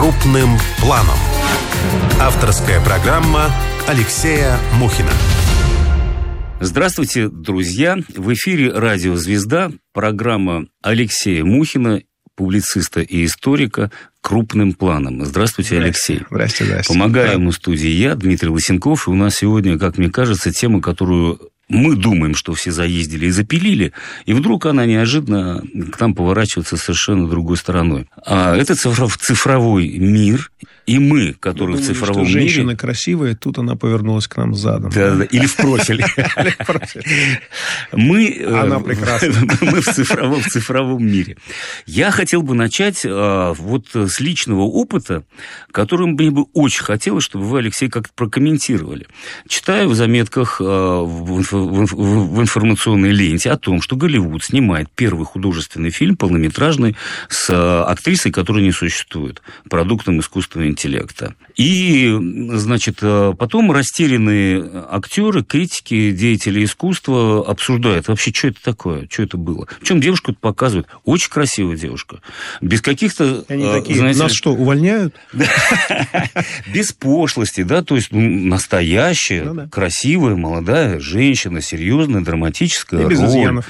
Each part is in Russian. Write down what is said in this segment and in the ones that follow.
Крупным планом. Авторская программа Алексея Мухина. Здравствуйте, друзья! В эфире «Радио Звезда», программа Алексея Мухина, публициста и историка, «Крупным планом». Здравствуйте, Алексей. Здравствуйте. Помогаю ему в студии я, Дмитрий Лысенков, и у нас сегодня, как мне кажется, тема, которую мы думаем, что все заездили и запилили, и вдруг она неожиданно к нам поворачивается совершенно другой стороной. А это цифровой мир, и мы, которые в цифровом мире... Женщина красивая, тут она повернулась к нам задом. Да, или в профиль. Она прекрасна. Мы в цифровом мире. Я хотел бы начать вот с личного опыта, которым мне бы очень хотелось, чтобы вы, Алексей, как-то прокомментировали. Читаю в заметках в информационной ленте о том, что Голливуд снимает первый художественный фильм полнометражный с актрисой, которая не существует, продуктом искусственного интеллекта. И, значит, потом растерянные актеры, критики, деятели искусства обсуждают вообще, что это такое, что это было. Причем девушку показывают. Очень красивая девушка. Без каких-то... Они такие, знаете, нас что, увольняют? Без пошлости, да, то есть настоящая, красивая, молодая женщина, серьезная, драматическая без роль. изъянов.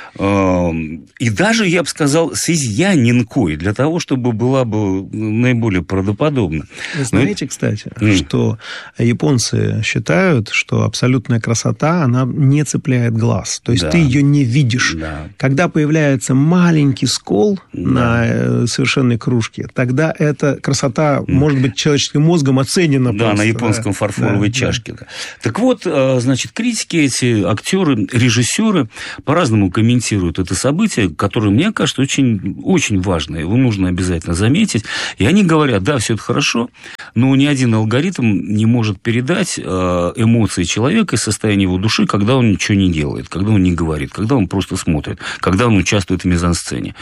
И даже, я бы сказал, с изъяненкой, для того, чтобы была бы наиболее правдоподобна. Вы знаете, кстати, что японцы считают, что абсолютная красота, она не цепляет глаз. То есть ты ее не видишь. Да. Когда появляется маленький скол на совершенной кружке, тогда эта красота может быть человеческим мозгом оценена. Да, на японском фарфоровой чашке. Да. Так вот, значит, критики, эти актеры, режиссеры по-разному комментируют это событие, которое, мне кажется, очень, очень важное. Его нужно обязательно заметить. И они говорят, да, все это хорошо, но ни один алгоритм не может передать эмоции человека и состояние его души, когда он ничего не делает, когда он не говорит, когда он просто смотрит, когда он участвует в мизансцене.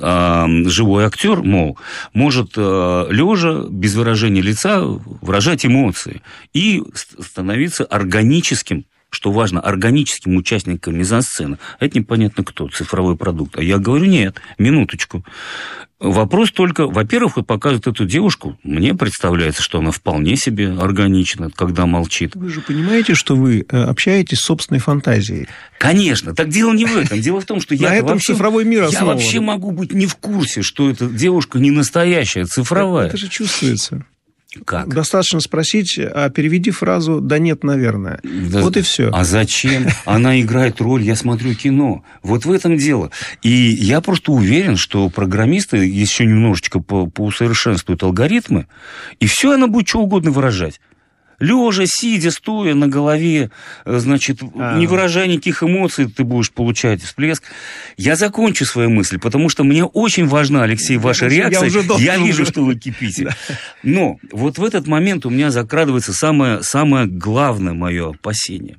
Живой актер, мол, может лежа, без выражения лица, выражать эмоции и становиться органическим, что важно, органическим участником мизансцены. А это непонятно кто, цифровой продукт. А я говорю, нет, минуточку. Вопрос только, во-первых, вы показывают эту девушку, мне представляется, что она вполне себе органична, когда молчит. Вы же понимаете, что вы общаетесь с собственной фантазией? Конечно. Так дело не в этом. Дело в том, что на этом цифровой мир основан. Я вообще могу быть не в курсе, что эта девушка не настоящая, цифровая. Это же чувствуется. Как? Достаточно спросить, а переведи фразу «да нет, наверное». Да, вот и все. А зачем? Она играет роль, я смотрю кино. Вот в этом дело. И я просто уверен, что программисты еще немножечко поусовершенствуют алгоритмы, и все она будет что угодно выражать. Лежа, сидя, стоя на голове, значит, не выражая никаких эмоций, ты будешь получать всплеск. Я закончу свою мысль, потому что мне очень важна, Алексей, ваша реакция. Я вижу, что вы кипите. Но вот в этот момент у меня закрадывается самое главное мое опасение.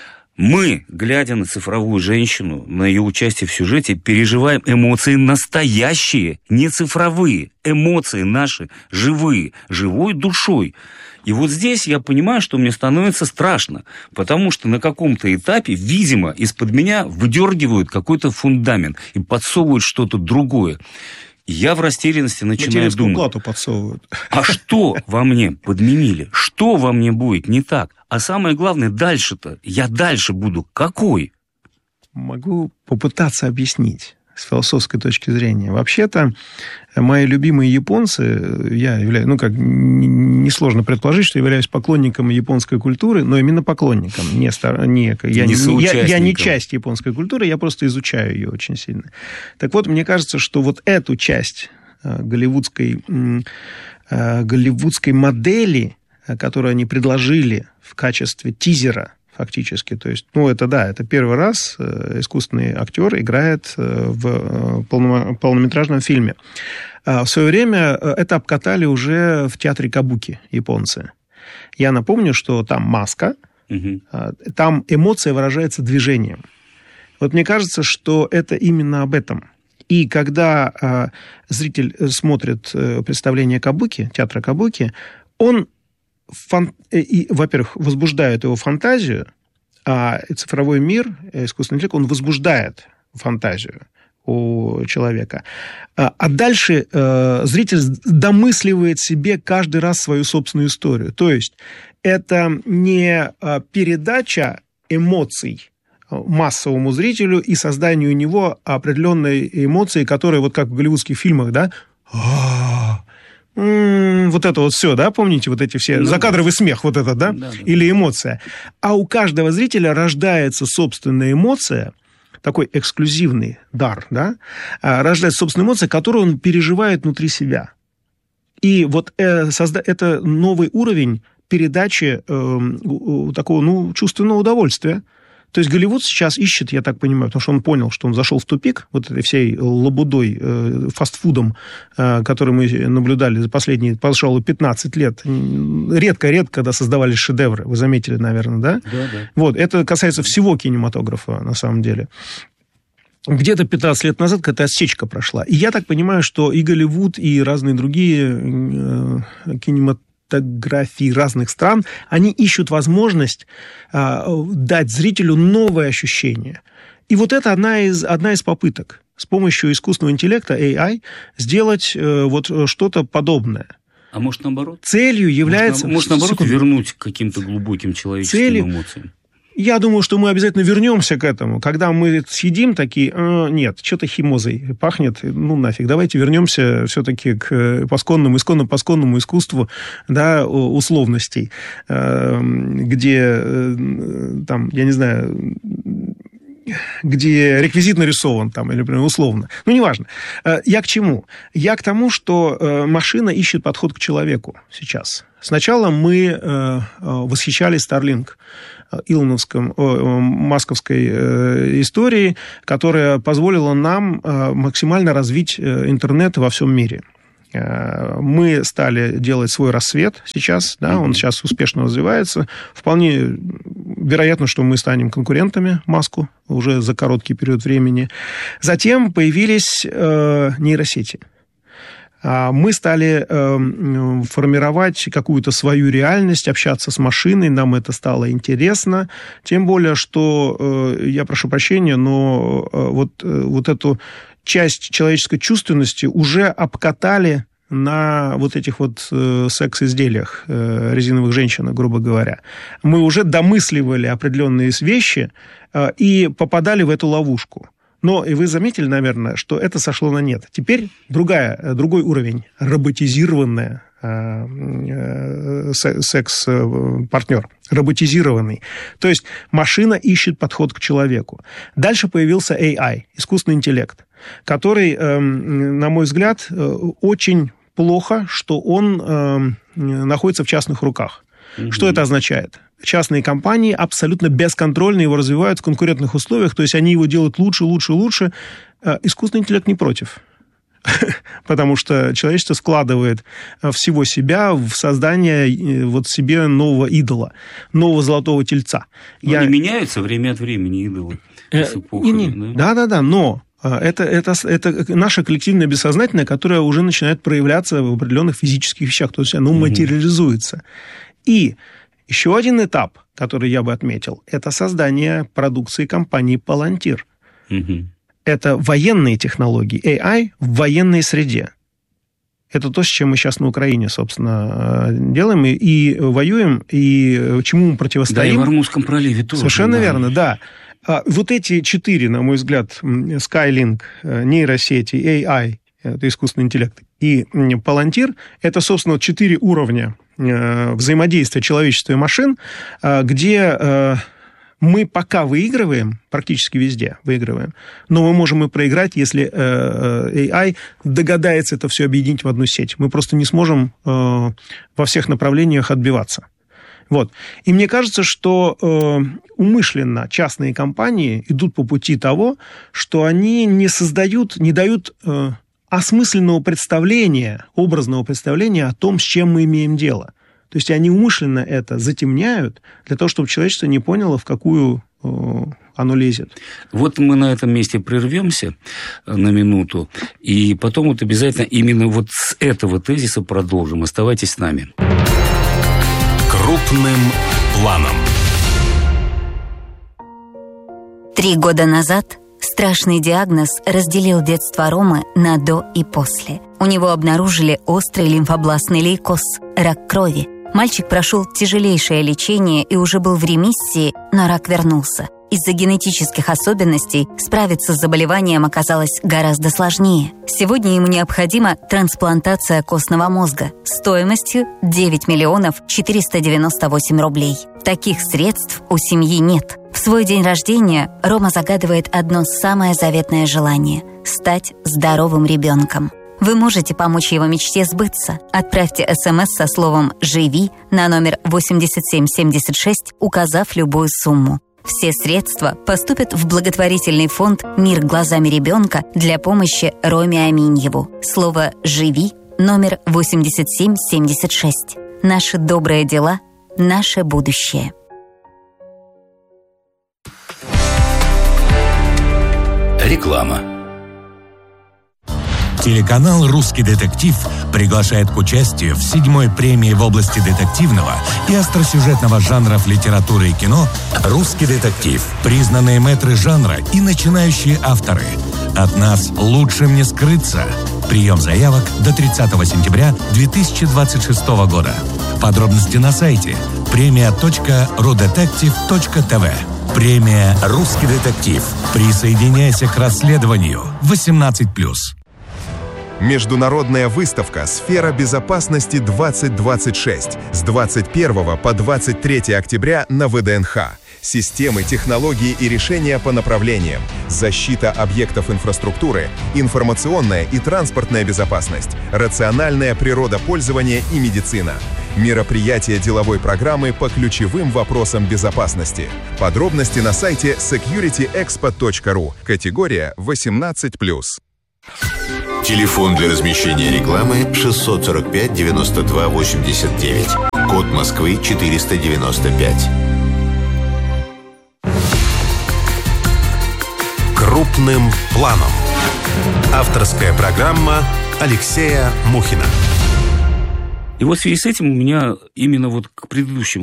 Мы, глядя на цифровую женщину, на ее участие в сюжете, переживаем эмоции настоящие, не цифровые. Эмоции наши живые, живой душой. И вот здесь я понимаю, что мне становится страшно, потому что на каком-то этапе, видимо, из-под меня выдергивают какой-то фундамент и подсовывают что-то другое. И я в растерянности начинаю думать, плату подсовывают. А что во мне подменили? Что во мне будет не так? А самое главное, дальше-то, я дальше буду какой? Могу попытаться объяснить с философской точки зрения. Вообще-то, мои любимые японцы, я являюсь, несложно предположить, что являюсь поклонником японской культуры, но именно поклонником. Я не часть японской культуры, я просто изучаю ее очень сильно. Так вот, мне кажется, что вот эту часть голливудской модели, которую они предложили в качестве тизера, фактически. То есть, это первый раз искусственный актер играет в полнометражном фильме. В свое время это обкатали уже в театре кабуки японцы. Я напомню, что там маска, там эмоция выражается движением. Вот мне кажется, что это именно об этом. И когда зритель смотрит представление кабуки, театра кабуки, он, во-первых, возбуждает его фантазию, а цифровой мир, искусственный интеллект, он возбуждает фантазию. у человека. А дальше зритель домысливает себе каждый раз свою собственную историю. То есть это не передача эмоций массовому зрителю и создание у него определенной эмоции, которые, вот как в голливудских фильмах, да, вот это вот все, да, помните, вот эти все, закадровый смех, вот это, да, или эмоция. А у каждого зрителя рождается собственная эмоция, такой эксклюзивный дар, да, рождается собственная эмоция, которую он переживает внутри себя. И вот это новый уровень передачи такого, чувственного удовольствия. То есть Голливуд сейчас ищет, я так понимаю, потому что он понял, что он зашел в тупик вот этой всей лабудой, фастфудом, который мы наблюдали за последние, пожалуй, 15 лет. Редко-редко, когда создавались шедевры. Вы заметили, наверное, да? Да. Вот, это касается всего кинематографа, на самом деле. Где-то 15 лет назад какая-то отсечка прошла. И я так понимаю, что и Голливуд, и разные другие кинематографии разных стран, они ищут возможность дать зрителю новое ощущение. И вот это одна из попыток с помощью искусственного интеллекта, AI, сделать вот что-то подобное. А может, наоборот? Целью является... Может, наоборот, вернуть к каким-то глубоким человеческим эмоциям? Я думаю, что мы обязательно вернемся к этому. Когда мы съедим, такие, нет, что-то химозой пахнет, нафиг, давайте вернемся все-таки к исконно-посконному искусству, да, условностей, где, там, я не знаю, где реквизит нарисован, там, или, например, условно. Неважно. Я к чему? Я к тому, что машина ищет подход к человеку сейчас. Сначала мы восхищались Starlink, масковской историей, которая позволила нам максимально развить интернет во всем мире. Мы стали делать свой рассвет сейчас, да, он сейчас успешно развивается. Вполне вероятно, что мы станем конкурентами Маску уже за короткий период времени. Затем появились нейросети. Мы стали формировать какую-то свою реальность, общаться с машиной, нам это стало интересно. Тем более, что, я прошу прощения, но вот эту часть человеческой чувственности уже обкатали на вот этих вот секс-изделиях, резиновых женщинах, грубо говоря. Мы уже домысливали определенные вещи и попадали в эту ловушку. Но и вы заметили, наверное, что это сошло на нет. Теперь другой уровень, роботизированная секс-партнер, роботизированный. То есть машина ищет подход к человеку. Дальше появился AI, искусственный интеллект, который, на мой взгляд, очень плохо, что он находится в частных руках. Что это означает? Частные компании абсолютно бесконтрольно его развивают в конкурентных условиях, то есть они его делают лучше. Искусственный интеллект не против. Потому что человечество складывает всего себя в создание вот себе нового идола, нового золотого тельца. Они меняются время от времени, идолы. Да, но это наше коллективное бессознательное, которое уже начинает проявляться в определенных физических вещах, то есть оно материализуется. И еще один этап, который я бы отметил, это создание продукции компании Palantir. Это военные технологии, AI в военной среде. Это то, с чем мы сейчас на Украине, собственно, делаем и воюем, и чему мы противостоим. Да, и в Ормузском проливе тоже. Совершенно верно, да. Вот эти 4, на мой взгляд, Skylink, нейросети, AI, это искусственный интеллект, и Palantir, это, собственно, 4 уровня взаимодействия человечества и машин, где мы пока выигрываем, практически везде выигрываем, но мы можем и проиграть, если AI догадается это все объединить в одну сеть. Мы просто не сможем во всех направлениях отбиваться. Вот. И мне кажется, что умышленно частные компании идут по пути того, что они не дают осмысленного представления, образного представления о том, с чем мы имеем дело. То есть они умышленно это затемняют для того, чтобы человечество не поняло, в какую оно лезет. Вот мы на этом месте прервемся на минуту, и потом вот обязательно именно вот с этого тезиса продолжим. Оставайтесь с нами. Крупным планом. 3 года назад Страшный диагноз разделил детство Ромы на до и после. У него обнаружили острый лимфобластный лейкоз, рак крови. Мальчик прошел тяжелейшее лечение и уже был в ремиссии, но рак вернулся. Из-за генетических особенностей справиться с заболеванием оказалось гораздо сложнее. Сегодня ему необходима трансплантация костного мозга стоимостью 9 миллионов 498 рублей. Таких средств у семьи нет. В свой день рождения Рома загадывает одно самое заветное желание – стать здоровым ребенком. Вы можете помочь его мечте сбыться. Отправьте СМС со словом «Живи» на номер 8776, указав любую сумму. Все средства поступят в благотворительный фонд «Мир глазами ребенка» для помощи Роме Аминьеву. Слово «Живи» номер 8776. Наши добрые дела – наше будущее. Реклама. Телеканал «Русский детектив» приглашает к участию в 7-й премии в области детективного и остросюжетного жанров литературы и кино «Русский детектив». Признанные мэтры жанра и начинающие авторы. От нас лучшим не скрыться. Прием заявок до 30 сентября 2026 года. Подробности на сайте premia.rudetective.tv. Премия «Русский детектив». Присоединяйся к расследованию 18+. Международная выставка «Сфера безопасности-2026» с 21 по 23 октября на ВДНХ. Системы, технологии и решения по направлениям. Защита объектов инфраструктуры, информационная и транспортная безопасность, рациональное природопользование и медицина. Мероприятие деловой программы по ключевым вопросам безопасности. Подробности на сайте securityexpo.ru. Категория 18+. Телефон для размещения рекламы 645 92 89. Код Москвы 495. Крупным планом. Авторская программа Алексея Мухина. И вот в связи с этим у меня именно вот к предыдущему